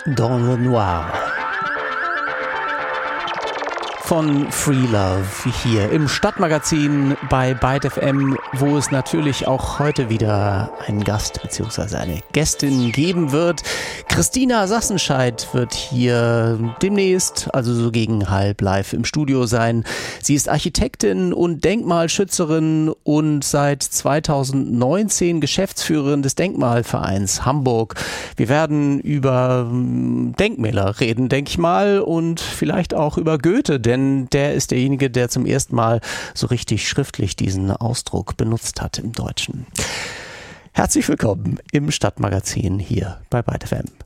Dans le Noir von Free Love hier im Stadtmagazin bei Byte FM, wo es natürlich auch heute wieder einen Gast bzw. eine Gästin geben wird. Christina Sassenscheid wird hier demnächst, also so gegen halb live im Studio sein. Sie ist Architektin und Denkmalschützerin und seit 2019 Geschäftsführerin des Denkmalvereins Hamburg. Wir werden über Denkmäler reden, denke ich mal, und vielleicht auch über Goethe, denn der ist derjenige, der zum ersten Mal so richtig schriftlich diesen Ausdruck benutzt hat im Deutschen. Herzlich willkommen im Stadtmagazin hier bei Byte FM.